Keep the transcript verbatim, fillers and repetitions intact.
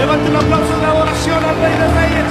Levante un aplauso de adoración al Rey de Reyes.